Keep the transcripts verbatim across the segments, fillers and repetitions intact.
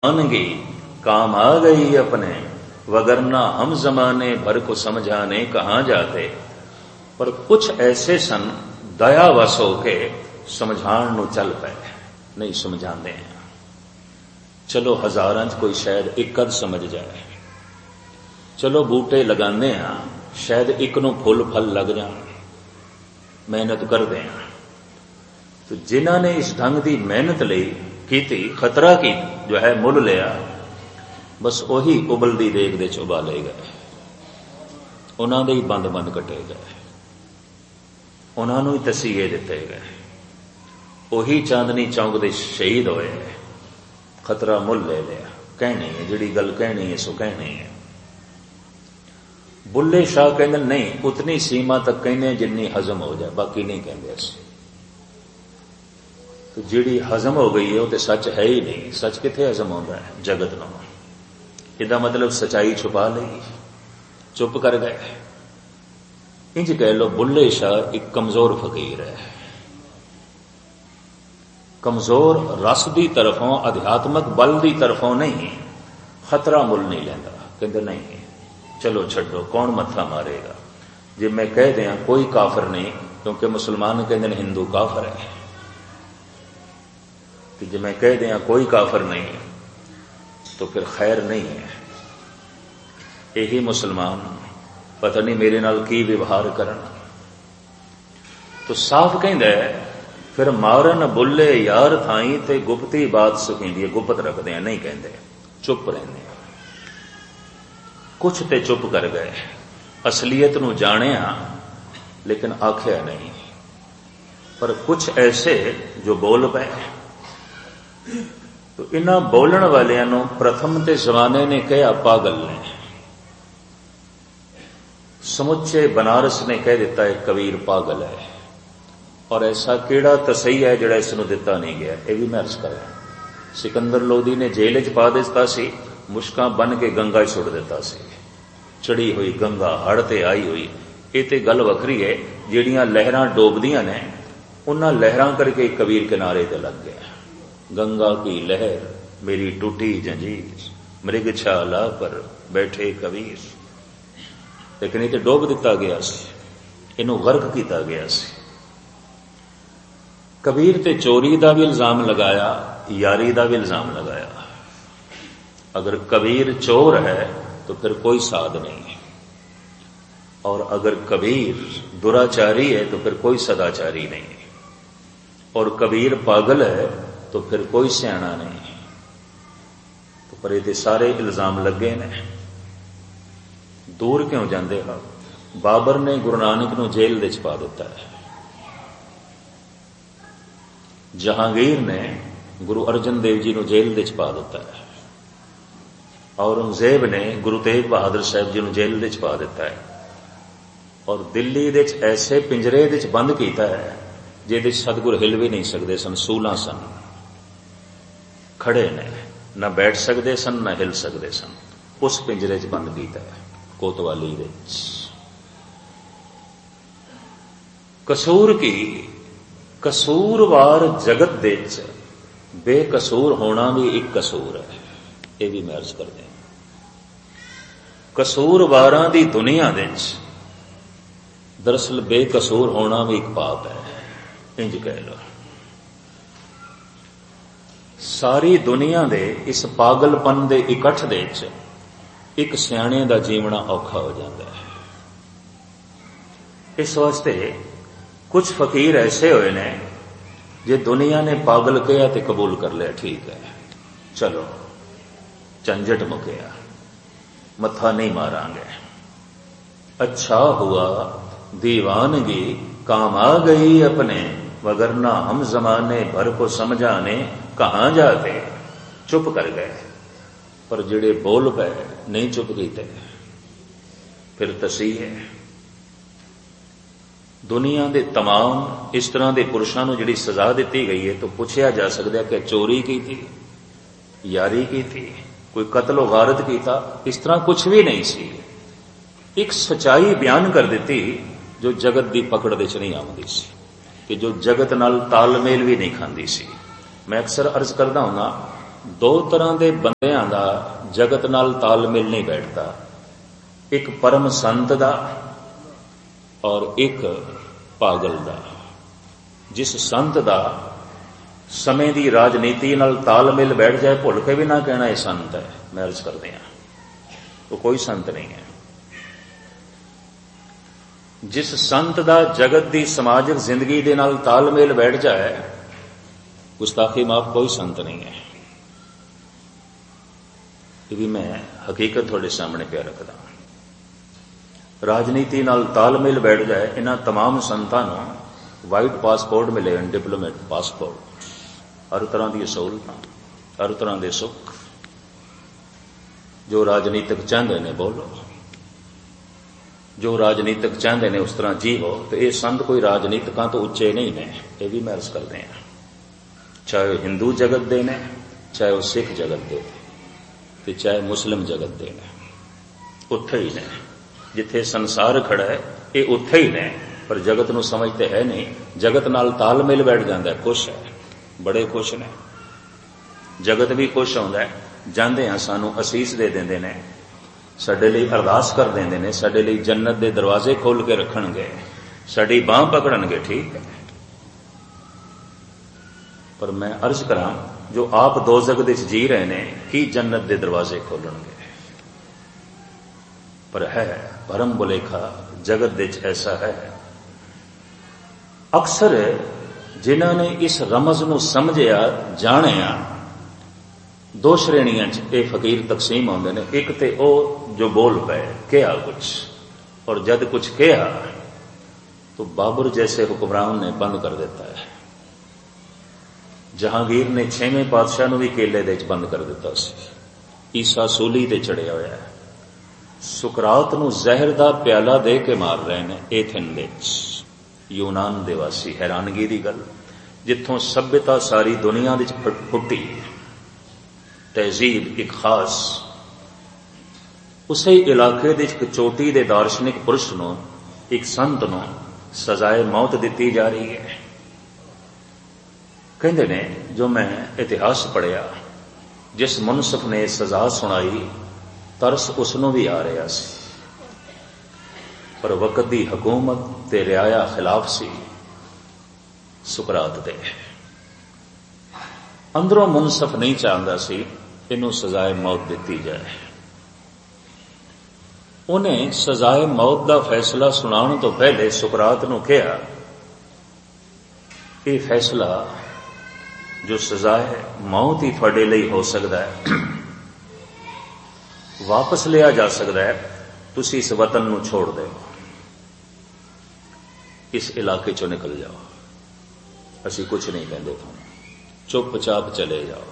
आनगी काम आ गई अपने, वगरना हम जमाने भर को समझाने कहाँ जाते। पर कुछ ऐसे सन दया वस होके समझाण नूं चल पे, नहीं समझाते हैं। चलो हजारां च कोई शायद एक अध समझ जाए, चलो बूटे लगाने हैं शायद एक नूं फुल फल लग जाण, मेहनत करते हैं। तो जिन्हां ने इस ढंग की मेहनत लई कीती, खतरा की जो है मुल लिया, बस उही उबलदी देग दे उबाले गए, उन्हां दे ही बंद बंद कटे गए, उन्हां नूं ही तसीहे दिते गए, उही चांदनी चौक दे शहीद होए। खतरा मुल ले लिया। कहनी है जिहड़ी गल कहनी है सो कहनी है। बुल्ले शाह कहंदे नहीं, उतनी सीमा तक कहने जिन्नी हजम हो जाए, बाकी नहीं कहंदे असीं। तो जिहड़ी हजम हो गई है वो तो सच है ही नहीं। सच किथे हजम होता है? जगत नूं। इहदा मतलब सच्चाई छुपा लई, चुप कर गए। इंज कह लो बुल्ले शाह एक कमजोर फकीर है, कमजोर रस की तरफों, अध्यात्मक बल की तरफों नहीं, खतरा मुल नहीं लेंदा। कहते नहीं चलो छड्डो, कौन मत्था मारेगा। जे मैं कह दिया कोई काफर नहीं, क्योंकि मुसलमान कहते हिंदू काफर है, कि जे मैं कह दिया कोई काफर नहीं तो फिर खैर नहीं है। यही मुसलमान पता नहीं मेरे नाल की व्यवहार करन। तो साफ कहंदा है फिर मारन बुल्ले यार थाई ते गुप्ती बात सुखींदी है। गुप्त रखते हैं, नहीं कहते, चुप रहंदे। कुछ ते चुप कर गए, असलियत नूं जाणिया लेकिन आख्या नहीं। पर कुछ ऐसे जो बोल पे। तो इन्हां बोलण वालियां नूं प्रथम ते जमाने ने कहा पागल ने, समुचे बनारस ने कह दिता है कबीर पागल है। और ऐसा केड़ा तसईया है जिहड़ा इसनूं दिता नहीं गया, यह भी मैं अर्ज करा। सिकंदर लोधी ने जेल च पा दिता सी, मुश्कां बन के गंगा च सुट दिता सी। चढ़ी हुई गंगा हड़ ते आई हुई, ये तो गल वखरी है। जिहड़ियां लहरां डोबदियां ने उन्हां लहरां करके कबीर किनारे ते लग गया। गंगा की लहर मेरी टूटी जंजीर, मृगशाला पर बैठे कबीर। लेकिन ये तो डोब दिता गया सी, इनू गर्क किया गया सी। कबीर ते चोरी का भी इल्जाम लगाया, यारी का भी इल्जाम लगाया। अगर कबीर चोर है तो फिर कोई साध नहीं है, और अगर कबीर दुराचारी है तो फिर कोई सदाचारी नहीं है, और कबीर पागल है तो फिर कोई सियाणा नहीं है। तो पर ये सारे इल्जाम लगे ने। दूर क्यों जाते हो? बाबर ने गुरु नानक नूं जेल दे च पा दिता है, जहांगीर ने गुरु अर्जन देव जी नूं जेल दे च पा दिता है, औरंगजेब ने गुरु तेग बहादुर साहब जी नूं जेल दे च पा दिता है, और दिल्ली दे च ऐसे पिंजरे दे च बंद किया है जिहदे सतगुर हिल भी नहीं सकते सन। सूलां सन, खड़े ने, न बैठ सकते सन न हिल सकते सन। उस पिंजरे च बंद किया है कोतवाली दे। कसूर की कसूरवार जगत दे बेकसूर होना भी एक कसूर है, यह भी मैं अर्ज कर दें। कसूरवारां दी दुनिया दे दरअसल बेकसूर होना भी एक पाप है, इंज कह लो। सारी दुनिया दे इस पागलपन दे इकट्ठ दे एक सियाणे दा जीवना औखा हो जाता है। इस वास्ते कुछ फकीर ऐसे हुए ने जे दुनिया ने पागल कहा तो कबूल कर लिया, ठीक है चलो झंझट मुकिया, मत्था नहीं मारांगे। अच्छा हुआ दीवानगी काम आ गई अपने, वगरना हम जमाने भर को समझाने कहाँ जाते। चुप कर गए, पर जिहड़े बोल पे नहीं चुप कीते फिर तसीह है। दुनिया के तमाम इस तरह के पुरुषों को जिहड़ी सजा दी गई है, तो पूछा जा सकता है कि चोरी की थी, यारी की थी, कोई कत्ल गारत किया, इस तरह कुछ भी नहीं सी। एक सच्चाई बयान कर दी जो जगत की पकड़ दे च नहीं आती सी, कि जो जगत नाल तालमेल भी नहीं खाती सी। मैं अक्सर अर्ज करता हूं दो तरह के बंदियां दा जगत नाल तालमेल नहीं बैठता, एक परम संत दा और एक पागल दा। जिस संत दा समय की राजनीति नाल तालमेल बैठ जाए, भुल के भी ना कहना यह संत है, मैं अर्ज करते हैं तो कोई संत नहीं है। जिस संत दा जगत की समाजिक जिंदगी दे नाल तालमेल बैठ जाए, गुस्ताखी माफ कोई संत नहीं है। ये भी मैं हकीकत थोड़े सामने पे रखदा। राजनीति नाल तालमेल बैठ जाए, इन्हां तमाम संतां नूं वाइट पासपोर्ट मिले, डिप्लोमेट पासपोर्ट, हर तरह की सहूलतां, हर तरह के सुख, जो राजनीतिक चाहते ने बोलो, जो राजनीतिक चाहते ने उस तरह जीवो। तो ये संत कोई राजनीतिकां तो उच्चे नहीं ने, ये भी मैं अर्ज करते हैं। चाहे वह हिंदू जगत दे ने, चाहे वह सिख जगत दे, ते चाहे मुस्लिम जगत दे ने, उत्थे ही ने। जिथे संसार खड़ा है ये उत्थे ही ने, पर जगत नूं समझते है नहीं। जगत नाल तालमेल बैठ जाता है, खुश है, बड़े खुश ने। जगत भी खुश होंदा है, जांदे हां सानू असीस दे देंदे ने, साडे लई अरदास कर देंदे ने, साडे लई जन्नत दे दरवाजे खोल के रखणगे, साडी बांह पकड़नगे, ठीक है। पर मैं अर्ज करा, जो आप दो जगत विच जी रहे ने, की जन्नत दे दरवाजे खोलणगे? पर है भरम भुलेखा, जगत विच ऐसा है। अक्सर जिन्हां ने इस रमज नूं समझिया जाणिया, दो श्रेणियां च ये फकीर तकसीम आउंदे ने। एक ते ओ जो बोल पे कहा कुछ, और जद कुछ कहा तो बाबर जैसे हुक्मरान ने बंद कर देता है। जहांगीर ने छेवें पातशाह नूं भी केले दे च बंद कर दिता सी। ईसा सूली ते चढ़िया होया है। सुकरात नूं जहर दा प्याला दे के मार रहे ने एथेन दे च। यूनान दे वासी, हैरानगी दी गल, जिथों सभ्यता सारी दुनिया विच फुटी, तहजीब एक खास, उसे इलाके दे एक चोटी दे दार्शनिक पुरुष नूं, एक संत नूं सजाए मौत दिती जा रही है। कहंदे ने, जो मैं इतिहास पढ़िया, जिस मुनसफ ने सजा सुनाई, तरस उसनों भी आ रहा सी, पर वक्त दी हुकूमत ते रियाया खिलाफ सी सुकरात दे। अंदरों मुनसफ नहीं चाहता सी इनू सजाए मौत दिती जाए। उन्हें सजाए मौत का फैसला सुनाने तो पहले सुकरात नूं कहा, यह फैसला जो सजाए मौत ही थोड़े लिए हो सकता है, वापस लिया जा सकता है। तुसी इस वतन नूं छोड़ दो, इस इलाके चों निकल जाओ, असी कुछ नहीं कहते, तुम चुपचाप चले जाओ।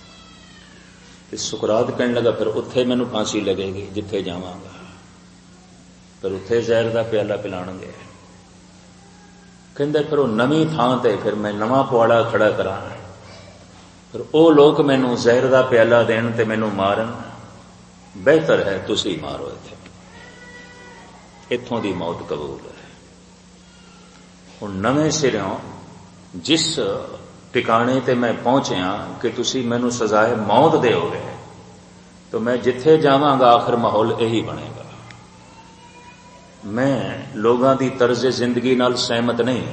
सुकरात कहने लगा, फिर उत्थे मैनू फांसी लगेगी जिथे जावांगा, फिर उत्थे जहर का प्याला पिलाणगे। कहंदे फिर वो नवीं थां ते फिर मैं नवां पुआड़ा खड़ा करा, फिर वो लोग मैनू जहर का प्याला देण ते मैनू मारन, बेहतर है तुसी मारो इत्थे, इत्थों दी मौत कबूल है। हुण नवें सिरों जिस ठिकाने ते मैं पहुंचया कि तुसी मैनू सजाए मौत देओगे, तो मैं जिथे जावांगा आखिर माहौल यही बनेगा। मैं लोगों की तर्ज जिंदगी नाल सहमत नहीं,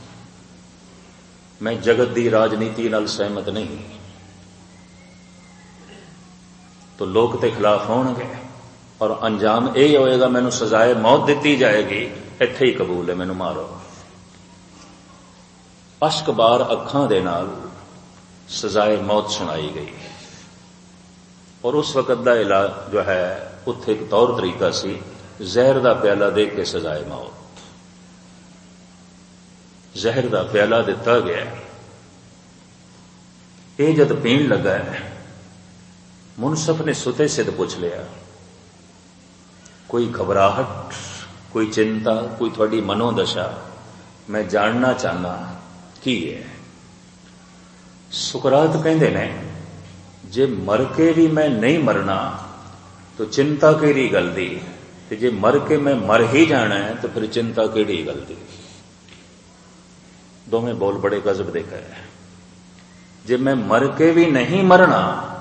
मैं जगत की राजनीति नाल सहमत नहीं, तो लोग ते खिलाफ होणगे और अंजाम यही होएगा, मैनू सजाए मौत दिती जाएगी, इत्थे ही कबूल है, मैनू मारो। अश्क बार अखां दे नाल सजाए मौत सुनाई गई, और उस वक़्त का इलाज जो है उत्थे एक तौर तरीका सी, जहर का प्याला दे के सजाए मौत। जहर का प्याला दिता गया, ये जद पीण लगा है, मुनसफ ने सुते सिद्ध पूछ लिया, कोई घबराहट, कोई चिंता, कोई थोड़ी मनोदशा, मैं जानना चाहना की है। सुकरात कहंदे ने, जे मर के भी मैं नहीं मरना तो चिंता केड़ी गल दी, ते जे मर के मैं मर ही जाना है तो फिर चिंता केड़ी गल दी। दोवें बोल बड़े गजब दे कहे। जे मैं मर के भी नहीं मरना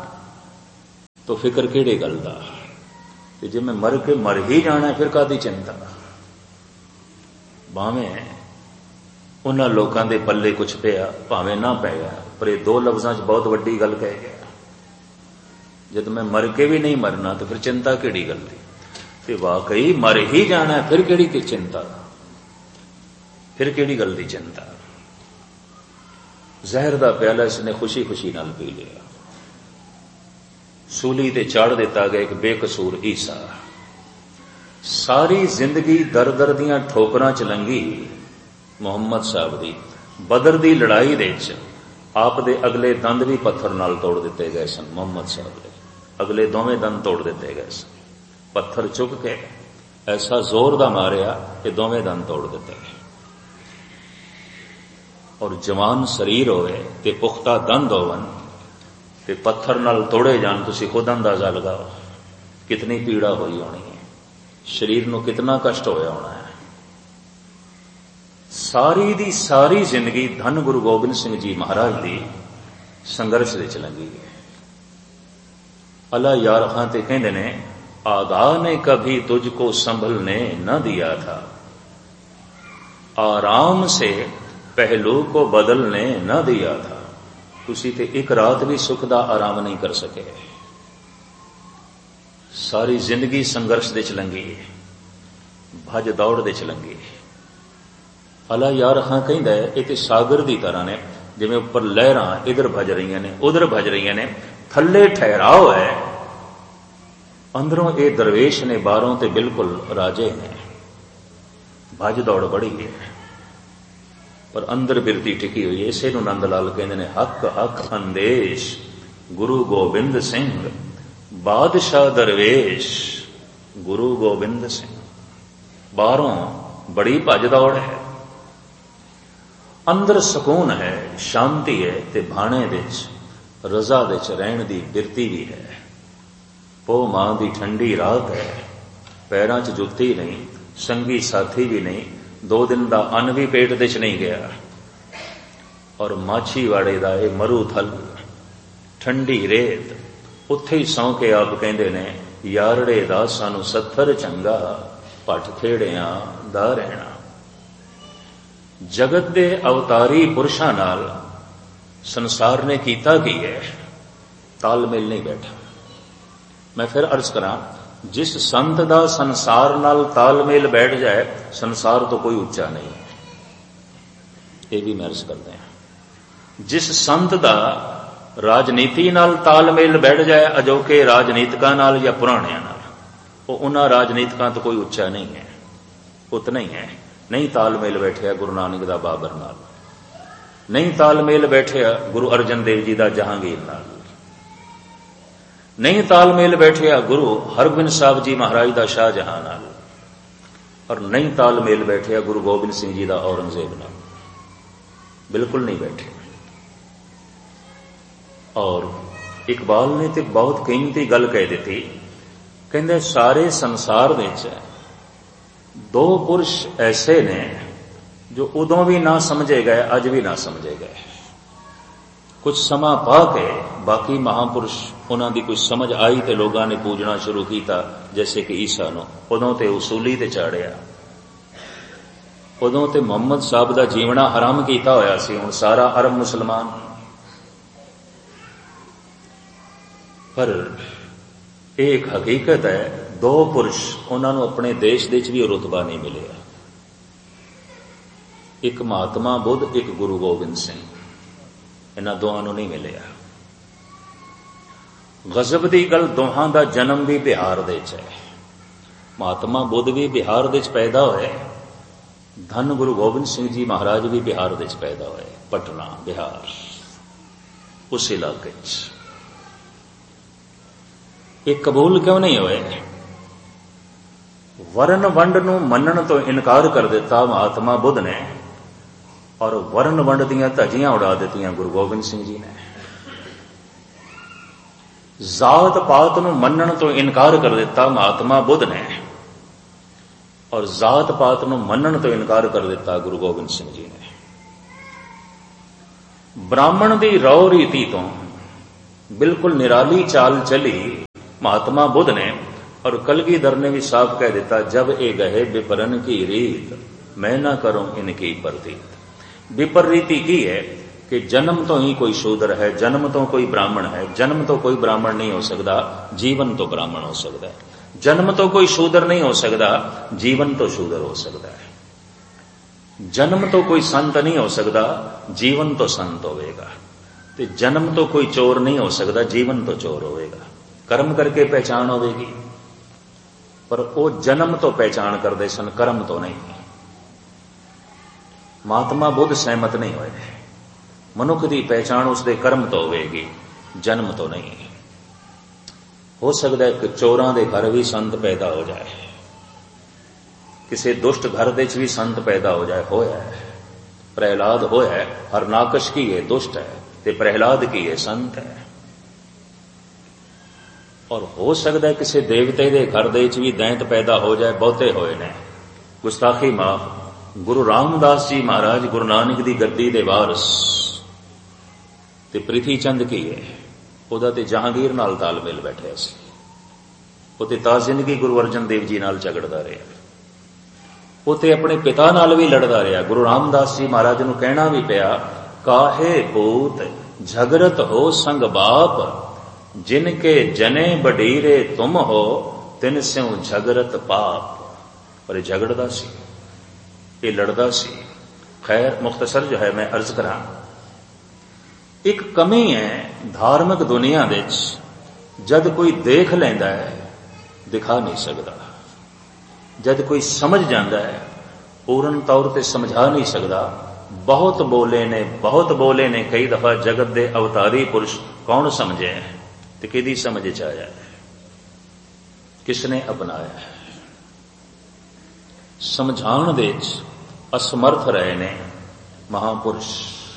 तो फिक्र किहड़ी गल दा, ते जे मैं मर के मर ही जाना फिर काहदी चिंता। भावें उन्हां लोकां दे पल्ले कुछ पिया भावें ना पिया, पर ये दो लफ्जां च बहुत वड्डी गल कह गया। जब मैं मर के भी नहीं मरना तो फिर चिंता किहड़ी गल दी। ते वाकई मर ही जाना फिर किहड़ी की चिंता, फिर किहड़ी गल दी चिंता। जहर दा प्याला इसने खुशी खुशी नाल पी लिया। सूली ते चाड़ दिता गया एक बेकसूर ईसा। सारी जिंदगी दर दर दियां ठोकरां च लंघी मुहम्मद साहब दी। बदर दी लड़ाई दे च आप दे अगले दंद भी पत्थर नाल तोड़ दिते गए सन। मुहम्मद साहब दे अगले दोवें दंद तोड़ दिते गए सन। पत्थर चुक के ऐसा जोर दा मारिया कि दोवें दंद तोड़ दिते गए। और जवान शरीर होवे ते पुख्ता दंद होवन ते पत्थर नाल तोड़े जान, तुसी खुद अंदाजा लगाओ कितनी पीड़ा हुई होनी है, शरीर नूं कितना कष्ट होया होना है। सारी दी सारी जिंदगी धन गुरु गोबिंद सिंह जी महाराज दी संघर्ष विच लंघी है। अल्लाह यार खां ते कहंदे ने, आगा ने कभी तुझको संभलने न दिया था, आराम से पहलू को बदलने न दिया था। तुसी ते एक रात भी सुख दा आराम नहीं कर सके। सारी जिंदगी संघर्ष दे च लंघी, भज दौड़ दे च लंघी। अल्लाह यार हां कहंदा है ये ते सागर दी तरह ने, जिवें उपर लहरां इधर भज रही ने उधर भज रही ने, थल्ले ठहराव है, अंदरों ये दरवेश ने, बाहरों ते बिल्कुल राजे ने। भज दौड़ बड़ी है पर अंदर बिरती टिकी हुई है। इसे नूं नंद लाल कहंदे ने, हक हक अंदेश गुरु गोबिंद सिंह बादशाह दरवेश गुरु गोबिंद सिंह। बाहरों बड़ी भज दौड़ है, अंदर सुकून है, शांति है, ते भाणे विच रजा विच रहण दी बिरती भी है। पो मां दी ठंडी रात है, पैरां च जुत्ती नहीं, संगी साथी भी नहीं, दो दिन दा अन्न भी पेट दे च नहीं गया। और माछीवाड़े दा ये मरू थल, ठंडी रेत, उत्थे ही सौ के आप कहंदे ने, यारड़े दा सानू सत्थर चंगा, पट खेड़ियां दा रहना। जगत दे अवतारी पुरुषां नाल संसार ने कीता की है, तालमेल नहीं बैठा। मैं फिर अर्ज करा, जिस संत दा संसार नाल तालमेल बैठ जाए, संसार तो कोई उच्चा नहीं। ये भी मैं अर्ज करते हैं, जिस संत दा राजनीति नाल तालमेल बैठ जाए, अजोके राजनीतिकां नाल या पुराणियां नाल, वो उन्हां राजनीतिकां तो कोई उच्चा नहीं है, उतना ही है। नहीं तालमेल बैठिया गुरु नानक दा बाबर नाल, नहीं तालमेल बैठिया गुरु अर्जन देव जी दा जहांगीर नाल, नहीं तालमेल बैठिया गुरु हरगोबिंद साहब जी महाराज दा शाहजहां नाल, और नहीं तालमेल बैठिया गुरु गोबिंद सिंह जी दा औरंगजेब नाल। बिल्कुल नहीं बैठे। और इकबाल ने तो बहुत कीमती गल कह दी, कहंदे सारे संसार विच दो पुरुष ऐसे ने जो उदों भी ना समझे गए, अज भी ना समझे गए। कुछ समा पा के बाकी महापुरुष उन्हां दी कुछ समझ आई तो लोगों ने पूजना शुरू किया, जैसे कि ईसा नूं उदों ते उसूली ते चाड़िया, उदों ते मुहम्मद साहब दा जीवना हराम किया होया सी, हुण सारा अरब मुसलमान। पर एक हकीकत है, दो पुरुष उन्होंने अपने देश दे भी रुतबा नहीं मिलिया। एक महात्मा बुद्ध, एक गुरु गोबिंद सिंह, इन्हां दोहां नूं नहीं मिलिया। गजब दी गल, दोहां दा जन्म भी बिहार दे च है। महात्मा बुद्ध भी बिहार दे च पैदा होए, धन गुरु गोबिंद सिंह जी महाराज भी बिहार दे च पैदा होए, पटना बिहार, उस इलाके च। ये कबूल क्यों नहीं होए? वर्ण वंड नूं मनण तो इनकार कर दिता महात्मा बुद्ध ने, और वर्ण वंड दीयां धजियां उड़ा दित्तियां गुरु गोबिंद सिंह जी ने। जात पात नूं मनण तो इनकार कर दिता महात्मा बुद्ध ने, और जात पात नूं मनण तो इनकार कर दिता गुरु गोबिंद सिंह जी ने। ब्राह्मण दी रौ रीति तो बिल्कुल निराली चाल चली महात्मा बुद्ध ने और कलगीधर ने भी साफ कह दिता, जब ए गहे विपरन की रीत मैं ना करूं इनकी प्रतीत। विपरीति की है कि जन्म तो ही कोई शूद्र है, जन्म तो कोई ब्राह्मण है, जन्म तो कोई ब्राह्मण नहीं हो सकता, जीवन तो ब्राह्मण हो सकता है। जन्म तो कोई शूद्र नहीं हो सकता, जीवन तो शूद्र हो सकता है। जन्म तो कोई संत नहीं हो सकता, जीवन तो संत होवेगा। ते जन्म तो कोई चोर नहीं हो सकता, जीवन तो चोर होवेगा। कर्म करके पहचान होवेगी, पर वो जन्म तो पहचान करते सन, कर्म तो नहीं। महात्मा बुद्ध सहमत नहीं होए। मनुख की पहचान उसके कर्म तो होवेगी, जन्म तो नहीं। हो सकता है कि चोरां दे घर भी संत पैदा हो जाए, किसी दुष्ट घर दे भी संत पैदा हो जाए। होया है, प्रहलाद होया है। हरनाकश की है दुष्ट है, ते प्रहलाद की है संत है। और हो सकता है किसी देवते दे घर दे भी दैंत पैदा हो जाए, बहुते होए ने। गुस्ताखी माफ। गुरु रामदास जी महाराज गुरु नानक दी गद्दी दे वारस ते प्रिथी चंद की है, ਉਹਦਾ ਤੇ ਜਹਾਂਗੀਰ ਨਾਲ ਤਾਲਮੇਲ ਬੈਠਿਆ ਸੀ। ਉਹ ਤੇ ਤਾਂ ਜ਼ਿੰਦਗੀ ਗੁਰੂ ਅਰਜਨ ਦੇਵ ਜੀ ਨਾਲ ਝਗੜਦਾ ਰਿਹਾ, ਉਹ ਤੇ ਆਪਣੇ ਪਿਤਾ ਨਾਲ ਵੀ ਲੜਦਾ ਰਿਹਾ। ਗੁਰੂ ਰਾਮਦਾਸ ਜੀ ਮਹਾਰਾਜ ਨੂੰ ਕਹਿਣਾ ਵੀ ਪਿਆ, ਕਾਹੇ ਪੂਤ ਝਗੜਤ ਹੋ ਸੰਗ ਬਾਪ, ਜਿਨ ਕੇ ਜਨੇ ਬਡੀਰੇ ਤੁਮ ਹੋ, ਤਿਨ ਸਿਉ ਝਗੜਤ ਪਾਪ। ਪਰ ਇਹ ਝਗੜਦਾ ਸੀ, ਇਹ ਲੜਦਾ ਸੀ। ਖੈਰ ਮੁਖਤਸਰ ਜੋ ਹੈ ਮੈਂ ਅਰਜ਼ ਕਰਾਂ, एक कमी है धार्मिक दुनिया विच, जद कोई देख लैंदा है दिखा नहीं सकता, जद कोई समझ जाता है पूर्ण तौर पर समझा नहीं सकता। बहुत बोले ने बहुत बोले ने कई दफा जगत दे अवतारी पुरुष कौन समझे हैं ते किहदी समझ च आया है, किसने अपनाया है। समझाण दे असमर्थ रहे ने महापुरुष,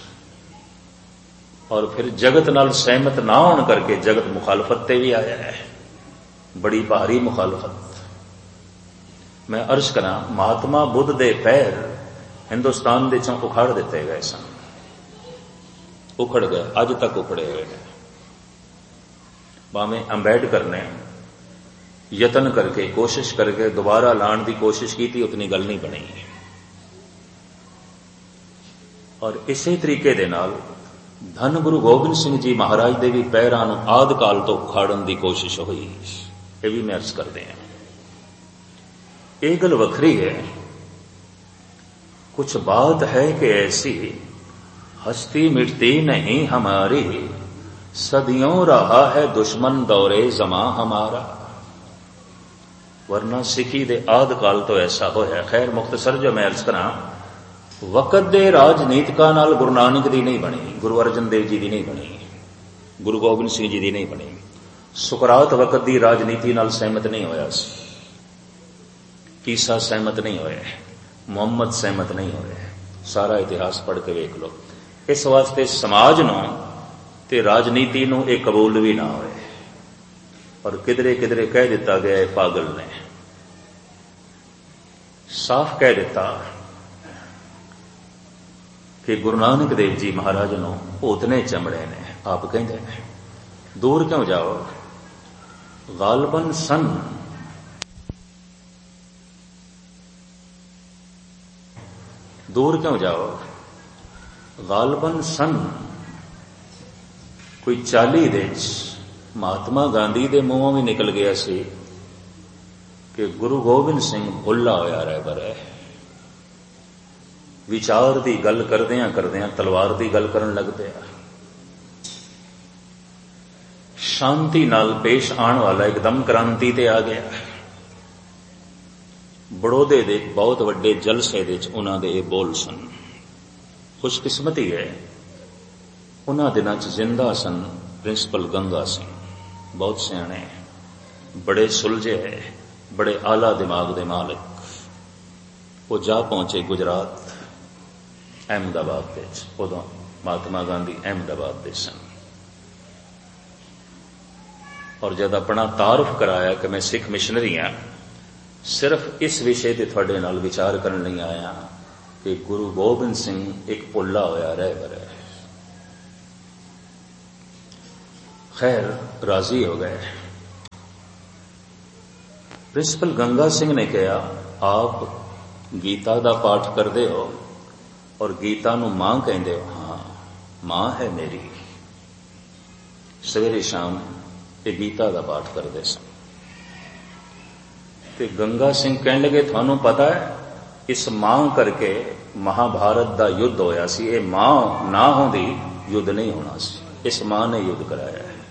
और फिर जगत नाल सहमत ना होने करके जगत मुखालफत ते भी आया है, बड़ी भारी मुखालफत। मैं अर्ज करा, महात्मा बुद्ध दे पैर हिंदुस्तान दे चों उखाड़ दिते गए सन, उखड़ गए, अज तक उखड़े हुए हैं। भावें अंबेडकर ने यतन करके कोशिश करके दोबारा लाने की कोशिश की थी, उतनी गल नहीं बनी। और इसी तरीके दे नाल धन गुरु गोबिंद सिंह जी महाराज दे भी पैरां नूं आदि काल तो उखाड़न की कोशिश हुई, ये भी मैं अर्ज करते हैं। ये गल वखरी है, कुछ बात है कि ऐसी हस्ती मिटती नहीं हमारी, सदियों रहा है दुश्मन दौरे जमा हमारा। वरना सिखी दे आदि काल तो ऐसा होया। खैर मुख्तसर जो मैं अर्ज करा, वक़्त दे राजनीतिका नाल गुरु नानक दी नहीं बनी, गुरु अर्जन देव जी दी नहीं बनी, गुरु गोबिंद सिंह जी दी नहीं बनी। सुकरात वक़्त दी राजनीति नाल सहमत नहीं होया सी, ईसा सहमत नहीं होए, मुहम्मद सहमत नहीं होए। सारा इतिहास पढ़ के वेख लो। इस वास्ते समाज नूं ते राजनीति नूं ये कबूल भी ना होए, और किधरे किधरे कह दिता गया पागल ने, साफ कह दिता कि गुरु नानक देव जी महाराज नूं भूतने चमड़े ने। आप कहते हैं दूर क्यों जाओ, गालबन सन दूर क्यों जाओ, गालबन सन कोई चाली दे महात्मा गांधी दे मुंहों भी निकल गया सी कि गुरु गोबिंद सिंह भुल्ला होया रहबर है। विचार की गल करदियां करदियां तलवार की गल करन लग पिया। शांति नाल पेश आने वाला एकदम क्रांति ते आ गया। बड़ौदे दे बहुत वड्डे जलसे दे उन्हां दे बोल सन। खुशकिस्मती है उन्हां दिनां च जिंदा सन प्रिंसिपल गंगा सिंह, बहुत सियाणे, बड़े सुलझे है, बड़े आला दिमाग दे मालिक। वो जा पहुंचे गुजरात अहमदाबाद दे, उदों महात्मा गांधी अहमदाबाद दे सन। और जब अपना तारुफ कराया कि मैं सिख मिशनरी हाँ, सिर्फ इस विषय ते तुहाडे नाल विचार करन लई आया कि गुरु गोबिंद सिंह एक भुल्ला होया रहबर है। खैर राजी हो गए। प्रिंसिपल गंगा सिंह ने कहा, आप गीता का पाठ करते हो और गीता नू मां कहते हो? हाँ, मां है मेरी। सवेरे शाम ये गीता का पाठ करते सन। ते गंगा सिंह कहने लगे, थानू पता है इस मां करके महाभारत का युद्ध होया सी, ये मां ना होंदी युद्ध नहीं होना सी, इस मां ने युद्ध कराया है।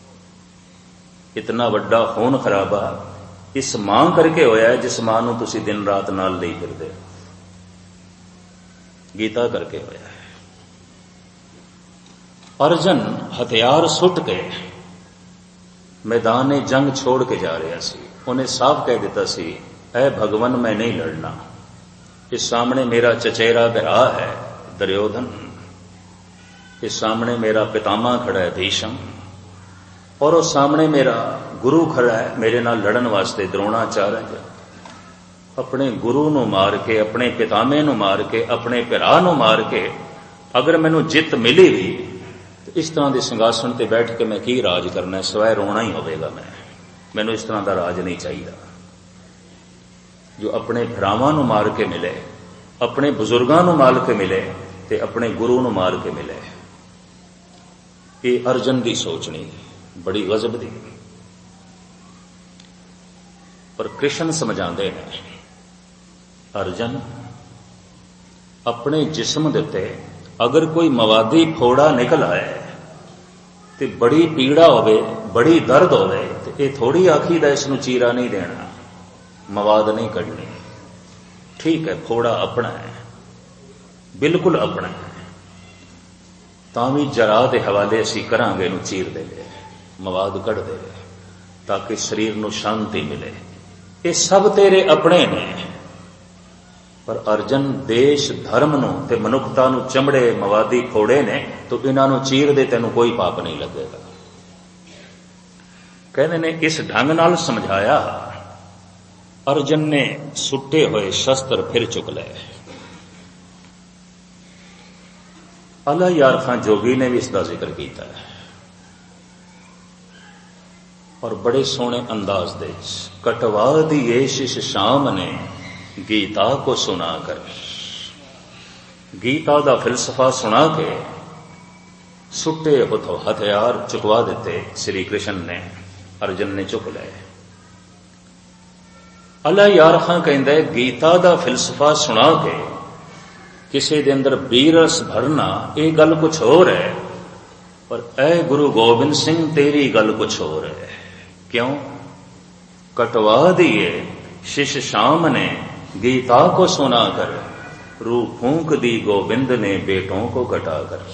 इतना वड्डा खून खराबा इस मां करके होया है जिस मां नू तुसी दिन रात नाल लई फिरदे हो। गीता करके होया है। अर्जन हथियार सुट के मैदान जंग छोड़ के जा रहा सी। उन्हें साफ कह दिता सी, ऐ भगवन मैं नहीं लड़ना, इस सामने मेरा चचेरा भरा है दुर्योधन, इस सामने मेरा पितामह खड़ा है भीष्म, और उस सामने मेरा गुरु खड़ा है मेरे नाल लड़न वास्ते द्रोणाचार्य। अपने गुरु नू मार के, अपने पितामे नू मार के, अपने भरा नू मार के अगर मैनू जित मिली भी तो इस तरह के सिंघासन ते बैठ के मैं की राज करना है, सवाए रोना ही होगा। मैं मैनू इस तरह का राज नहीं चाहिए। जो अपने भरावां नू मार के मिले, अपने बुजुर्गां नू मार के मिले ते अपने गुरु नू मार के मिले, ये अर्जन की सोच नहीं, बड़ी गजब दी। पर कृष्ण समझाते हैं, अर्जन अपने जिस्म दे उत्ते अगर कोई मवादी फोड़ा निकल आए तो बड़ी पीड़ा होवे, बड़ी दर्द होवे, तो ये थोड़ी आखीदा इसनू चीरा नहीं देना, मवाद नहीं कढ़नी। ठीक है, फोड़ा अपना है, बिल्कुल अपना है, तावी जरा के हवाले असी करांगे नू चीर देवे, मवाद कढ़ देवे, ताकि शरीर नू शांति मिले। ये सब तेरे अपने ने। पर अर्जन देश धर्म नू ते मनुखता नू चमड़े मवादी फोड़े ने, तो इन्हां नू चीर दे तेनू कोई पाप नहीं लगेगा। कहने ने इस ढंग नाल समझाया। अर्जन ने सुट्टे हुए शस्त्र फिर चुक ले। अला यार खां जोगी ने भी इसका जिक्र किया है और बड़े सोहने अंदाज दे, कटवा दिए शिष शाम ने गीता को सुना कर। गीता का फिलसफा सुना के सुट्टे हथों हथियार चुकवा दिते श्री कृष्ण ने, अर्जन ने चुक ले। अला यार खां कहंदा गीता का फिलसफा सुना के किसी दे अंदर बीरस भरना, ये गल कुछ होर है, पर ऐ गुरु गोबिंद सिंह तेरी गल कुछ होर है। क्यों? कटवा दिए शिष शाम ने गीता को सुना कर, रू फूंक दी गोविंद ने बेटों को कटा कर।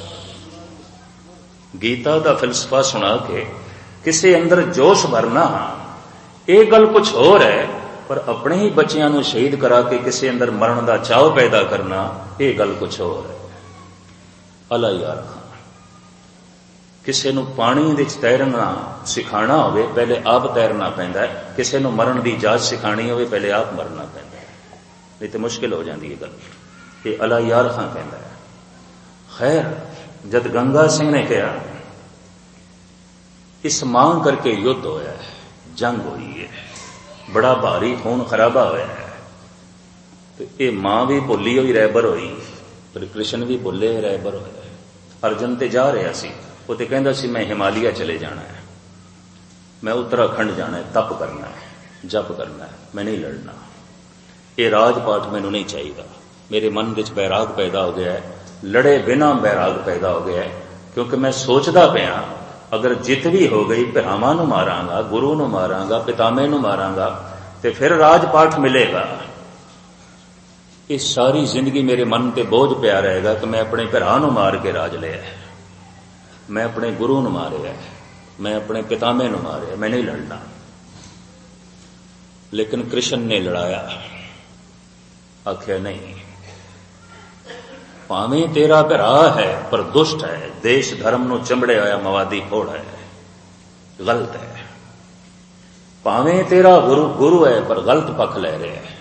गीता का फिलसफा सुना के किसी अंदर जोश भरना, ये गल कुछ होर है, पर अपने ही बच्चियां नू शहीद करा के किसी अंदर मरण का चाव पैदा करना, ये गल कुछ होर है। अला यार खां किसी नू पानी विच तैरना सिखाना होवे पहले आप तैरना पैंदा है, किसी नू मरण की जाच सिखानी होवे पहले आप मरना पैंदा है, नहीं तो मुश्किल हो जाती है गल। ये अला यार खां कहता है। खैर जद गंगा सिंह ने कहा इस मांग करके युद्ध होया है, जंग हुई है, बड़ा भारी खून खराबा होया है, तो ये मां भी भुली हुई रहबर हुई, पर कृष्ण भी भुले रहबर होया। अर्जन ते जा रहा सी, वो तो कहता सी मैं हिमालय चले जाना है, मैं उत्तराखंड जाना है, तप करना है, जप करना है, मैं नहीं लड़ना, ये राजपाट मैनू नहीं चाहिए। मेरे मन विच बैराग पैदा हो गया है, लड़े बिना बैराग पैदा हो गया है, क्योंकि मैं सोचता पिया अगर जित भी हो गई भरावां नू मारांगा, गुरु नू मारांगा, पितामे नू मारांगा, तो फिर राजपाठ मिलेगा। इस सारी जिंदगी मेरे मन ते बोझ पिया रहेगा कि मैं अपने भरा नू मार के राज लिया है, मैं अपने गुरु नू मारिया है, मैं अपने पितामे नू मारिया, मैं नहीं लड़ना। लेकिन कृष्ण ने लड़ाया, आख्या नहीं, भावें तेरा भरा है पर दुष्ट है, देश धर्म नू चंबड़े होया मवादी फोड़ है, गलत है। भावें तेरा गुरु गुरु है पर गलत पक्ष ले रहे हैं।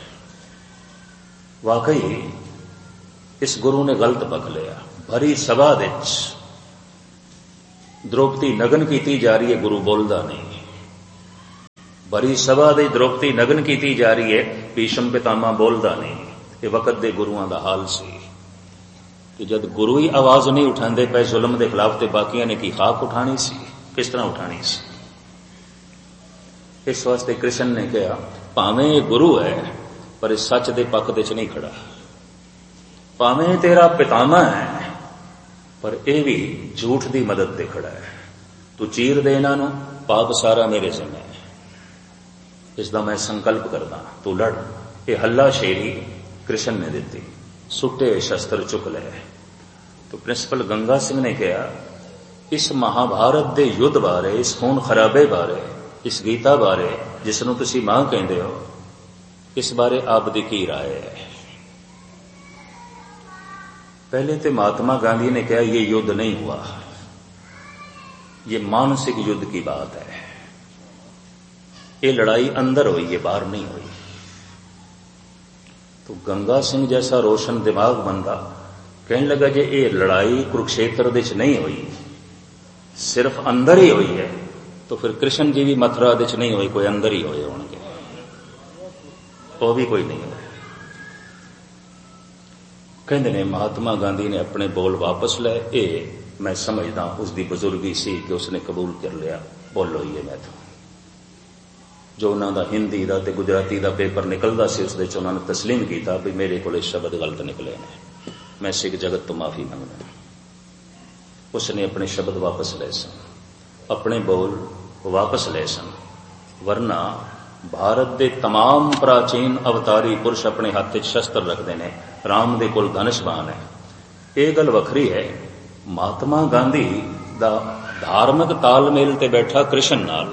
वाकई इस गुरु ने गलत पक्ष लिया। भरी सभा विच द्रौपदी नगन की जा रही है, गुरु बोलता नहीं। बड़ी सभा ਦੀ द्रौपदी नग्न ਕੀਤੀ जा रही है, भीष्म पितामह बोलदा नहीं। ये वक्त दे गुरुआं दा हाल सी कि जब गुरु ही आवाज नहीं उठांदे पे जुल्म के खिलाफ, तो बाकियां ने की खाक उठानी सी, किस तरह उठानी सी। इस वास्ते कृष्ण ने कहा भावें गुरु है पर इस सच दे पक्ष दे च नहीं खड़ा, भावें तेरा पितामह है पर यह भी झूठ की मदद ते खड़ा है। तू चीर दे इन्हां नूं, पाप सारा मेरे जिम्मे है, इसका मैं संकल्प करदा, तू लड़। ये हल्ला शेरी कृष्ण ने दी, सुटे शस्त्र चुक ले। तो प्रिंसिपल गंगा सिंह ने कहा इस महाभारत के युद्ध बारे, इस खून खराबे बारे, इस गीता बारे जिसनों तुसी मां कहते हो, इस बारे आप दी की राय है। पहले तो महात्मा गांधी ने कहा यह युद्ध नहीं हुआ, ये मानसिक युद्ध की बात है, ये लड़ाई अंदर हुई है, बाहर नहीं हुई। तो गंगा सिंह जैसा रोशन दिमाग बंदा कहने लगा जे ये लड़ाई कुरुक्षेत्र विच नहीं हुई, सिर्फ अंदर ही हुई है, तो फिर कृष्ण जी भी मथुरा विच नहीं हुई, कोई अंदर ही होए होंगे, वो भी कोई नहीं हुआ। कहते ने महात्मा गांधी ने अपने बोल वापस ले। ये मैं समझदा उसकी बुजुर्गी सी कि उसने कबूल कर लिया, बोलो ही है मैं तो। जो उन्होंने हिंदी का ते गुजराती का पेपर निकलता सी उस उन्होंने तस्लीम किया भी मेरे को शब्द गलत निकले ने, मैं सिख जगत तो माफी मंगना। उसने अपने शब्द वापस ले सन, अपने बोल वापस ले सन, वरना भारत के तमाम प्राचीन अवतारी पुरुष अपने हाथ च शस्त्र रखते हैं, राम दे कोल धनुष-बाण है। ये गल वखरी है, महात्मा गांधी दा धार्मिक तालमेल ते बैठा कृष्ण नाल,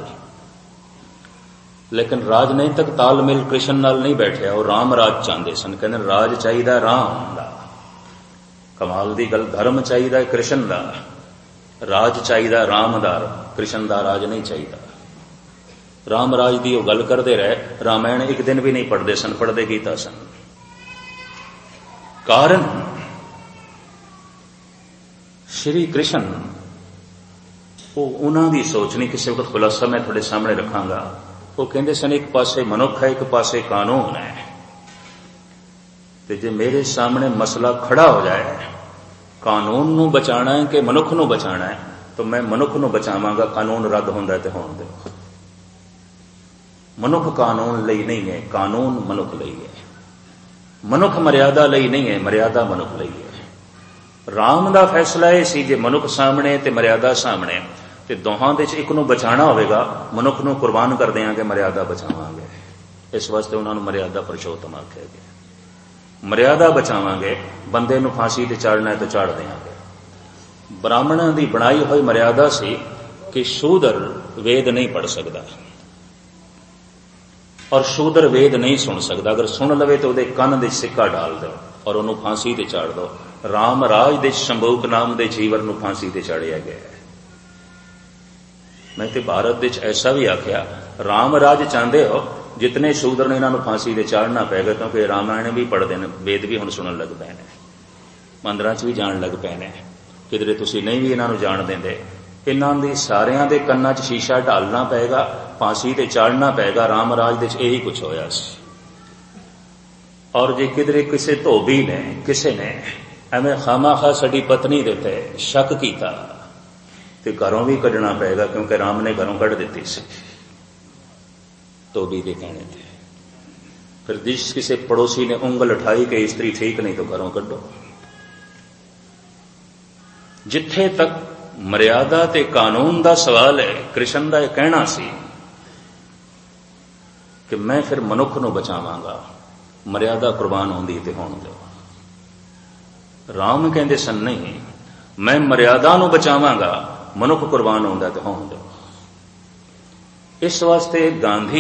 लेकिन राजनीतिक तालमेल कृष्ण नाल नहीं बैठा। और राम राज चाहते सन, कहते राज चाहिए राम दा, कमाल दी गल, धर्म चाहिए कृष्ण दा, राज चाहिए राम दा, कृष्ण दा राज नहीं चाहिए। राम राज की गल करते रहे, रामायण एक दिन भी नहीं पढ़ते सन, पढ़ते गीता सन। कारण श्री कृष्ण वो उन्हों की सोच नहीं, किसी वक्त खुलासा मैं थोड़े सामने रखांगा। वो कहते सन एक पासे मनुख है, एक पासे कानून है, तो जे मेरे सामने मसला खड़ा हो जाए कानून नू बचाना है कि मनुख नू बचाना है, तो मैं मनुख नू बचावांगा, कानून रद्द होंदा है तो होण दो। मनुख कानून लई नहीं है, कानून मनुख लई है। मनुख मर्यादा लई नहीं है, मर्यादा मनुख लई है। राम दा फैसला यह सी जे मनुख सामने ते मर्यादा सामने, ते दोहां दे च एक नू बचाना होवेगा, मनुख नू कुर्बान कर देंगे, मर्यादा बचावांगे। इस वास्ते उन्होंने मर्यादा पुरुषोत्तम आख्या गया। मर्यादा बचावांगे, बंदे नू फांसी ते चाड़ना है तो चाड़ देंगे। ब्राह्मणों की बनाई हुई मर्यादा सी कि शूदर वेद नहीं पढ़ सकता और शूदर वेद नहीं सुन सकता, अगर सुन लवे तो उहदे कन दे सिक्का डाल दो और उन्होंने फांसी ते चाड़ दो। राम राज दे शंभूक नाम दे जीवर नू फांसी ते चाड़िया गया है। मैं तो भारत विच ऐसा भी आख्या, राम राज चाहते हो जितने शूदर ने इन्हों फांसी ते चाड़ना पैगा, क्योंकि रामायण भी पढ़ते हैं, वेद भी हुण सुनन लग पे ने, मंदिरां च भी जाण लग पे ने, किधरे तुसीं नहीं भी इन्हों जाण देंदे। इन्हां दी सारियां दे कन्नां च शीशा ढालना पेगा, फांसी ते चाड़ना पेगा। राम राज दे यही कुछ होया सी। और जे किधरे किसी धोबी ने किसी ने एवं खामाखा साडी पत्नी दे ते शक कीता ते घरों भी कढ़ना पेगा, क्योंकि राम ने घरों कढ़ दिती सी धोबी के कहने ते। फिर जिस किसी पड़ोसी ने उंगल उठाई कि स्त्री ठीक नहीं तो घरों कढ़ो। जिथे तक मर्यादा ते कानून का सवाल है, कृष्ण का यह कहना सी कि मैं फिर मनुख नू बचावांगा, मर्यादा कुर्बान होंदी ते होण दो। राम कहंदे सन नहीं, मैं मर्यादा नू बचावांगा, मनुख कुर्बान होंदा ते होण दो। इस वास्ते गांधी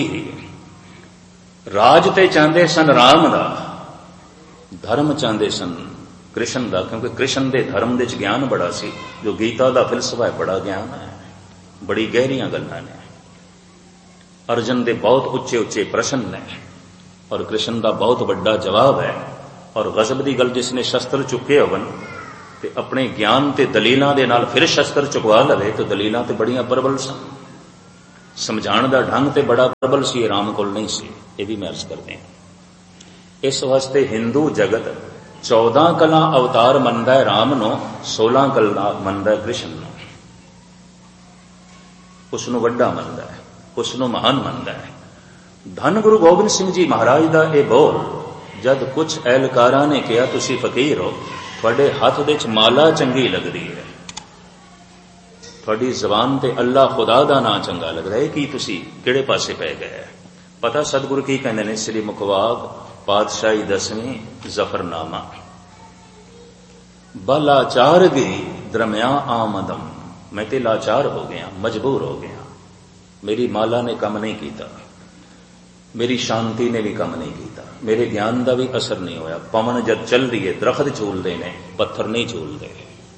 राज ते चाहते सन राम दा, धर्म चाहते सन कृष्ण दा, क्योंकि कृष्ण दे धर्म दे ज्ञान बड़ा सी। जो गीता दा फिलसफा है बड़ा ज्ञान है, बड़ी गहरियां गल्लां ने। अर्जन दे बहुत उच्चे उच्चे प्रश्न ने और कृष्ण दा बहुत बड़ा जवाब है। और गजब दी गल, जिसने शस्त्र चुके होवन ते अपने ज्ञान ते दलीलां दे नाल फिर शस्त्र चुकवा लवे तो दलीलां ते बड़ियां प्रबल सन। ਸਮਝਾਉਣ ਦਾ ਢੰਗ ਤੇ ਬੜਾ ਪ੍ਰਬਲ ਸੀ, ਰਾਮ ਕੋਲ ਨਹੀਂ ਸੀ। ਇਹ ਵੀ ਮੈਂ ਅਰਜ਼ ਕਰਦੇ ਹਾਂ। ਇਸ ਵਾਸਤੇ ਹਿੰਦੂ ਜਗਤ ਚੌਦਾਂ ਕਲਾ ਅਵਤਾਰ ਮੰਨਦਾ ਹੈ ਰਾਮ ਨੂੰ, ਸੋਲਾਂ ਕਲਾ ਮੰਨਦਾ ਹੈ ਕ੍ਰਿਸ਼ਨ ਨੂੰ। ਉਸ ਨੂੰ ਵੱਡਾ ਮੰਨਦਾ ਹੈ, ਉਸ ਨੂੰ ਮਹਾਨ ਮੰਨਦਾ ਹੈ। ਧੰਨ ਗੁਰੂ ਗੋਬਿੰਦ ਸਿੰਘ ਜੀ ਮਹਾਰਾਜ ਦਾ ਇਹ ਬੋਲ, ਜਦ ਕੁਝ ਐਲਕਾਰਾਂ ਨੇ ਕਿਹਾ ਤੁਸੀਂ ਫਕੀਰ ਹੋ, ਤੁਹਾਡੇ ਹੱਥ ਦੇ ਵਿੱਚ ਮਾਲਾ ਚੰਗੀ ਲੱਗਦੀ ਹੈ, ਤੁਹਾਡੀ ਜ਼ਬਾਨ ਤੇ ਅੱਲਾ ਖੁਦਾ ਦਾ ਨਾਂ ਚੰਗਾ ਲੱਗਦਾ ਹੈ, ਕੀ ਤੁਸੀਂ ਕਿਹੜੇ ਪਾਸੇ ਪੈ ਗਏ? ਪਤਾ ਸਤਿਗੁਰੂ ਕੀ ਕਹਿੰਦੇ ਨੇ? ਸ੍ਰੀ ਮੁਖਵਾਕ ਪਾਤਸ਼ਾਹੀ ਦਸਵੀਂ ਜ਼ਫਰਨਾਮਾ, ਬਲਾਚਾਰ ਗਈ ਦਰਮਿਆ ਆਮਦਮ, ਮੈਂ ਤੇ ਲਾਚਾਰ ਹੋ ਗਿਆ, ਮਜਬੂਰ ਹੋ ਗਿਆ। ਮੇਰੀ ਮਾਲਾ ਨੇ ਕੰਮ ਨਹੀਂ ਕੀਤਾ, ਮੇਰੀ ਸ਼ਾਂਤੀ ਨੇ ਵੀ ਕੰਮ ਨਹੀਂ ਕੀਤਾ, ਮੇਰੇ ਗਿਆਨ ਦਾ ਵੀ ਅਸਰ ਨਹੀਂ ਹੋਇਆ। ਪਵਨ ਜਦ ਚੱਲ ਰਹੀ ਹੈ, ਦਰਖਤ ਝੂਲਦੇ ਨੇ, ਪੱਥਰ ਨਹੀਂ ਝੂਲਦੇ।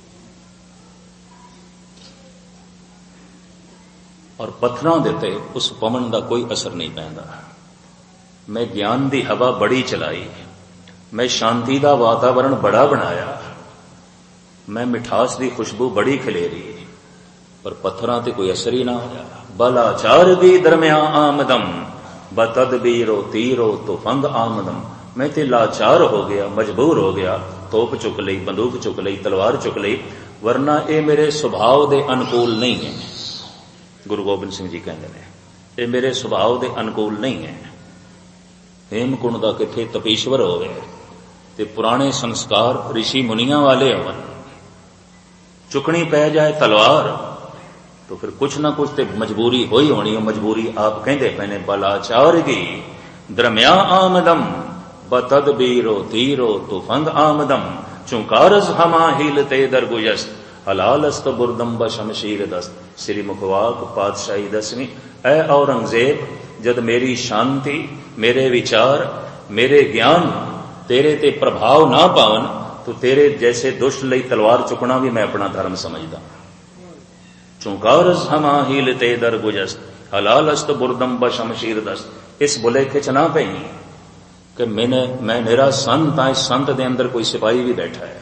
ਔਰ ਪੱਥਰਾਂ ਦੇ ਉੱਤੇ ਉਸ ਪਵਨ ਦਾ ਕੋਈ ਅਸਰ ਨਹੀਂ ਪੈਂਦਾ। ਮੈਂ ਗਿਆਨ ਦੀ ਹਵਾ ਬੜੀ ਚਲਾਈ, ਮੈਂ ਸ਼ਾਂਤੀ ਦਾ ਵਾਤਾਵਰਣ ਬੜਾ ਬਣਾਇਆ, ਮੈਂ ਮਿਠਾਸ ਦੀ ਖੁਸ਼ਬੂ ਬੜੀ ਖਿਲੇਰੀ, ਪਰ ਪੱਥਰਾਂ ਤੇ ਕੋਈ ਅਸਰ ਹੀ ਨਾ ਹੋਇਆ। ਬਲਾਚਾਰ ਦੀ ਦਰਮਿਆ ਆਮਦਮ, ਬਤਦਬੀਰੋ ਤੀਰੋ ਤੁਫੰਗ ਆਮਦਮ, ਮੈਂ ਤੇ ਲਾਚਾਰ ਹੋ ਗਿਆ, ਮਜਬੂਰ ਹੋ ਗਿਆ, ਤੋਪ ਚੁੱਕ ਲਈ, ਬੰਦੂਕ ਚੁੱਕ ਲਈ, ਤਲਵਾਰ ਚੁੱਕ ਲਈ, ਵਰਨਾ ਇਹ ਮੇਰੇ ਸੁਭਾਅ ਦੇ ਅਨੁਕੂਲ ਨਹੀਂ ਹੈ। ਗੁਰੂ ਗੋਬਿੰਦ ਸਿੰਘ ਜੀ ਕਹਿੰਦੇ ਨੇ ਇਹ ਮੇਰੇ ਸੁਭਾਅ ਦੇ ਅਨੁਕੂਲ ਨਹੀਂ ਹੈ। ਹੇਮਕੁੰਡ ਦਾ ਕਿੱਥੇ ਤਪੀਸ਼ਵਰ ਹੋਵੇ ਤੇ ਪੁਰਾਣੇ ਸੰਸਕਾਰ ਰਿਸ਼ੀ ਮੁਨੀਆਂ ਵਾਲੇ ਹੋਣ, ਚੁੱਕਣੀ ਪੈ ਜਾਏ ਤਲਵਾਰ तो फिर कुछ ना कुछ तो मजबूरी हो ही होनी है। मजबूरी आप कहते पे ने बलाचार की दरम्या आमदम, बतदबीरो तीरो तुफंग आमदम, चुंकारस हमा हीलते दरगुजस्त, हलालस्त बुरदम ब शमशीर दस्त। श्री मुखवाक पातशाही दसवीं, ऐ औरंगजेब, जद मेरी शांति, मेरे विचार, मेरे ज्ञान तेरे ते प्रभाव ना पावन, तो तेरे जैसे दुष्ट लई तलवार चुकना भी मैं अपना धर्म समझदा। चुंकारस हमा हीलते दरगुजस्त, हलालस्त बुरदम ब शमशीर दस्त। इस बुलेखे च ना पई कि मैंने मैं मेरा संत है, संत दे अंदर कोई सिपाही भी बैठा है।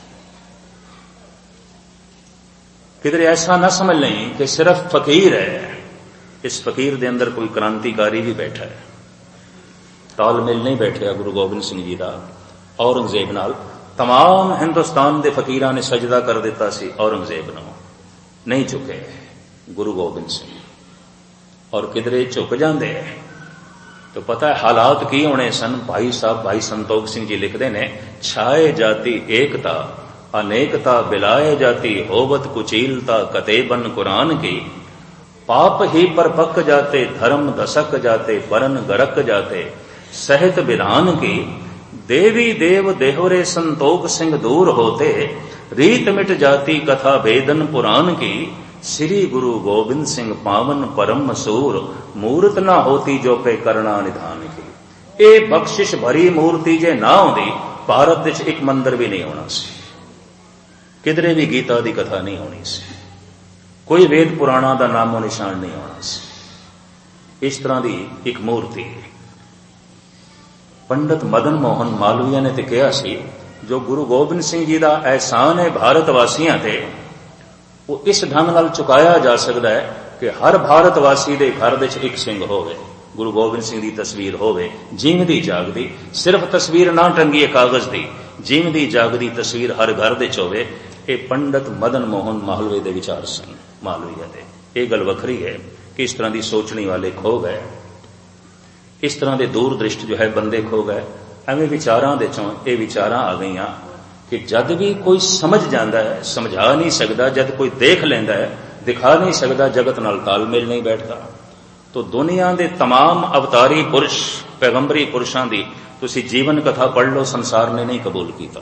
किधर ऐसा ना समझ लें कि सिर्फ फकीर है, इस फकीर दे अंदर कोई क्रांतिकारी भी बैठा है। तालमेल नहीं बैठा गुरु गोबिंद सिंह जी का औरंगजेब नाल। तमाम हिंदुस्तान के फकीरां ने सजदा कर दिता सी औरंगजेब नूं, नहीं झुके गुरु गोबिंद सिंह। और किधरे झुक जाते तो पता है हालात की होने सन। भाई साहब भाई संतोख सिंह जी लिखते ने, छाए जाती एकता अनेकता बिलाए जाती, होवत कुचीलता कतेबन कुरान की, पाप ही पर पक जाते धर्म दसक जाते, परन गरक जाते सहित विधान की, देवी देव देहरे संतोख सिंह दूर होते, रीत मिट जाती कथा भेदन पुराण की, श्री गुरु गोबिंद सिंह पावन परम मसूर, मूर्त ना होती जो पे करना निधान की। ये बख्शिश भरी मूर्ति जे ना होती, भारत विच एक मंदिर भी नहीं होना सी, किधरे भी गीता की कथा नहीं होनी सी, कोई वेद पुराणा का नामो निशान नहीं होना सी। इस तरह की एक मूर्ति पंडित मदन मोहन मालवीय ने तो कहा सी, जो गुरु गोबिंद सिंह जी का एहसान है भारत वासियों ते, वो इस ढंग नाल चुकाया जा सकता है कि हर भारतवासी के घर विच एक सिंह होवे, गुरु गोबिंद सिंह की तस्वीर होवे, जीवदी जागदी। सिर्फ तस्वीर ना टंगी है कागज की, जीवदी जागदी तस्वीर हर घर विच होवे। ये पंडित मदन मोहन मालवीय के विचार सन मालवीय के। ये गल वखरी है कि इस तरह की सोचने वाले खो गए, इस तरह के दूरदृष्ट जो है बंदे खो गए। एवं विचारां दे चों ये विचारां आ गई कि जद भी कोई समझ जाता है समझा नहीं सकता, जद कोई देख लेंदा है दिखा नहीं सकता, जगत नाल तालमेल नहीं बैठता। तो दुनिया के तमाम अवतारी पुरुष पैगंबरी पुरुषों की तुसी जीवन कथा पढ़ लो, संसार ने नहीं कबूल किया।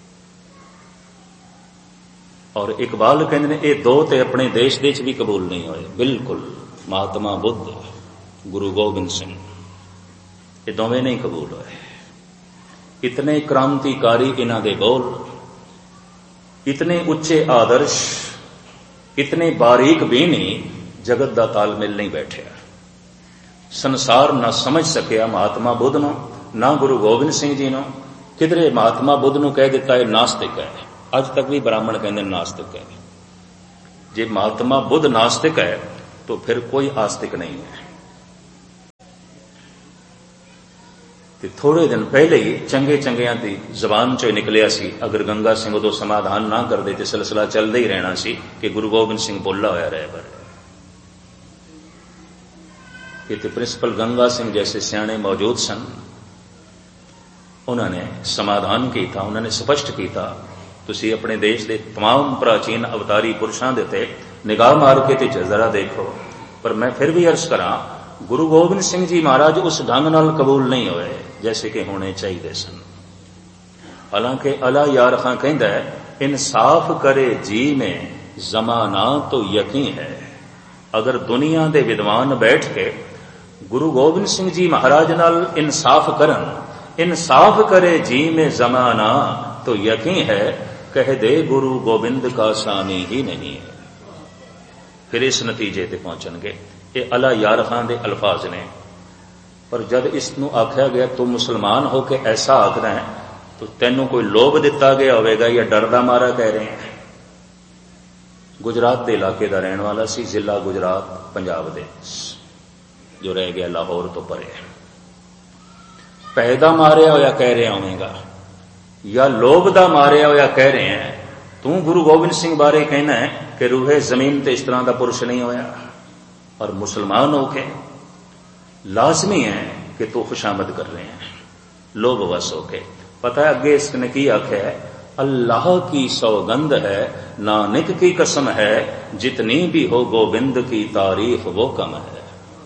और इकबाल कहते हैं ये दो ते अपने देश देश भी कबूल नहीं होए, बिल्कुल। महात्मा बुद्ध, गुरु गोबिंद सिंह, ये दोवें नहीं कबूल होए। इतने क्रांतिकारी इन्हां दे बोल, इतने उच्चे आदर्श, इतने बारीक भी नहीं, जगत का तालमेल नहीं बैठा। संसार ना समझ सकिया महात्मा बुद्ध नूं, ना गुरु गोबिंद सिंह जी नूं। किधरे महात्मा बुद्ध नूं कह दिता है नास्तिक है, अज तक भी ब्राह्मण कहते नास्तिक है। जे महात्मा बुद्ध नास्तिक है तो फिर कोई आस्तिक नहीं है। ते थोड़े दिन पहले ही चंगे चंगियां दी जबान चो निकलिया सी, अगर गंगा सिंह उदों समाधान ना कर दे तो सिलसिला चलता ही रहना सी कि गुरु गोबिंद सिंह बोला होया रहे पर कि प्रिंसिपल गंगा सिंह जैसे सियाणे मौजूद सन, उन्होंने समाधान किया, उन्होंने स्पष्ट किया तुसी अपने देश के तमाम प्राचीन अवतारी पुरुषों के उत्ते निगाह मार के ते जरा देखो। पर मैं फिर भी अर्ज करा, गुरु गोबिंद सिंह जी महाराज उस ढंग नाल कबूल नहीं होए जैसे कि होने चाहिए सन। हालांकि अला यार खां कहता है, इंसाफ करे जी में जमाना तो यकीन है। अगर दुनिया के विद्वान बैठ के गुरु गोबिंद सिंह जी महाराज नाल इंसाफ करन, इंसाफ करे जी में जमाना तो यकीन है, कह दे गुरु गोबिंद का स्वामी ही नहीं है, फिर इस नतीजे ते पहुंचणगे। ये अला यार खां दे अल्फाज ने। पर जब इसनू आख्या गया तू मुसलमान हो के ऐसा आखना है, तो तेनू कोई लोभ दिता गया होगा या डर दा मारा कह रहे हैं। गुजरात के इलाके का रहने वाला सी, जिला गुजरात पंजाब दे, जो रह गया लाहौर तो परे। पैदा मारिया होया कह रहे होवेगा या लोभ दा मारिया होया कह रहे हैं, तू गुरु गोबिंद सिंह बारे कहना है कि रूहे जमीन ते इस तरह का पुरुष नहीं होया। और मुसलमान होके लाजमी है कि तू खुशामद कर रहे हैं लोभवश होके। पता है अगे इसने की आख्या है, अल्लाह की सौगंध है, नानक की कसम है, जितनी भी हो गोबिंद की तारीफ वो कम है।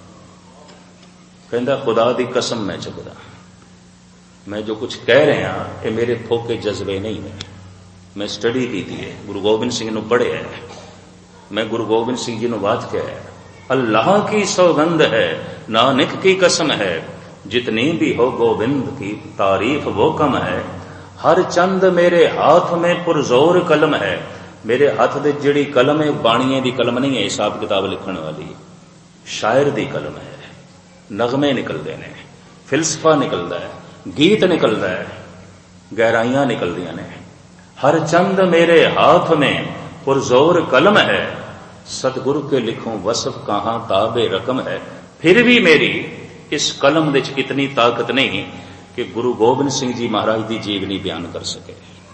कहता खुदा दी कसम मैं चुकदा, मैं जो कुछ कह रहा ये मेरे फोके जज्बे नहीं है। मैं स्टडी की थी है, गुरु गोबिंद सिंह नू पढ़े है, मैं गुरु गोबिंद सिंह जी नू बात कह है, अल्लाह की सौगंध है, नानक की कसम है, जितनी भी हो गोबिंद की तारीफ वो कम है। हर चंद मेरे हाथ में पुरजोर कलम है। मेरे हाथ दे जिहड़ी कलम है बाणिए दी कलम नहीं है, हिसाब किताब लिखण वाली, शायर दी कलम है। नगमे निकलते हैं, फिलसफा निकलता है, गीत निकलता है, गहराइयां निकलदियां ने। हर चंद मेरे हाथ में पुरजोर कलम है, सतगुरु के लिखूं वसफ कहां ताबे रकम है। फिर भी मेरी इस कलम विच इतनी ताकत नहीं कि गुरु गोबिंद सिंह जी महाराज की जीवनी बयान कर सके।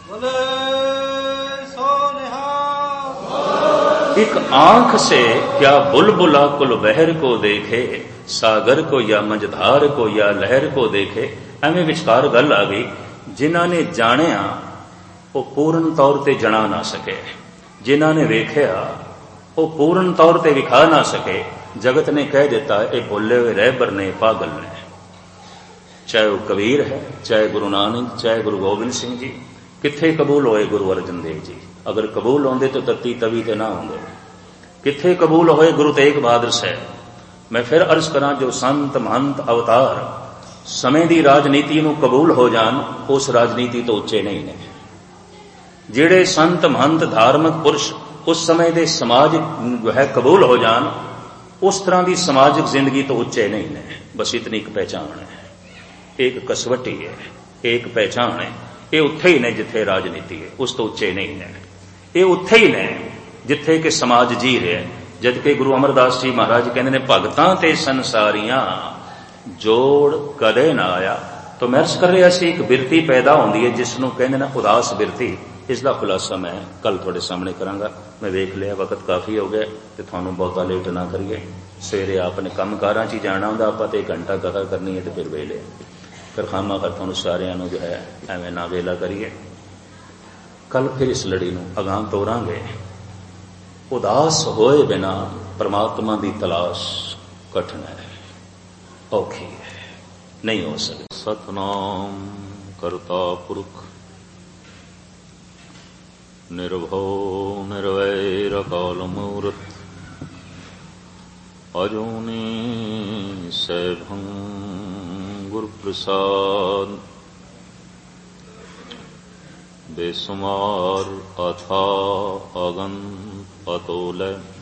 एक आंख से क्या बुलबुला कुल बहर को देखे, सागर को या मझधार को या लहर को देखे। एवं विचकार गल आ गई, जिन्हां ने जानिया वो पूर्ण तौर ते जना ना सके, जिन्हां ने वेख्या वो पूर्ण तौर ते विखा ना सके। जगत ने कह देता ये भोले हुए रहबर ने, पागल ने। चाहे वो कबीर है, चाहे गुरु नानक, चाहे गुरु गोबिंद सिंह जी। किथे कबूल होए गुरु अर्जन देव जी? अगर कबूल होंदे तो तत्ती तवी ते ना होंदे। किथे कबूल होए गुरु तेग बहादुर साहब? मैं फिर अर्ज करा, जो संत महंत अवतार समय की राजनीति नूं कबूल हो जान, उस राजनीति तो उच्चे नहीं ने। जिहड़े संत महंत धार्मिक पुरुष उस समय के समाज जो है कबूल हो जान, उस तरह की समाजिक जिंदगी तो उच्चे नहीं ने। बस इतनी एक पहचान है, एक कसवटी है, एक पहचान है। ये उत्थे ही ने जिथे राजनीति है, उस तो उच्चे नहीं ने। ये उत्थे ही ने जिथे कि समाज जी रहा है। जबकि गुरु अमरदास जी महाराज कहते ने, भगतां ते संसारियां जोड़ कदे ना आया। तो मैं अर्ज कर रहा सी, एक बिरती पैदा होती है जिसनों कहते ना उदास बिरती। इसका खुलासा मैं कल थोड़े सामने करांगा। मैं वेख लिया वक्त काफ़ी हो गया, तो थानू बहुता लेट ना करिए। सवेरे आपने काम कारां च जाना होंदा, आप तो एक घंटा कथा करनी है तो फिर वेले फिर खामा कर थानू सारियां नू जो है एवं ना वेला करिए। कल फिर इस लड़ी नू अगां तोरांगे। उदास होए बिना परमात्मा की तलाश कठिन है, औखी है, नहीं हो सकती। सतनाम करता पुरख निर्भव निर्वैर काल मूर्त, अजूनी सैभं गुरु प्रसाद। बेसुमार अथा अगन अतोलय,